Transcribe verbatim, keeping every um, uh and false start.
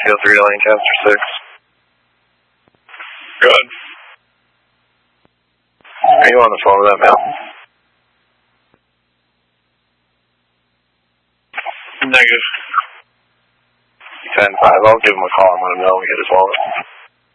Eagle three to Lancaster six. Good. Are you on the phone with that male? Negative. ten five, I'll give him a call and let him know we hit his wallet.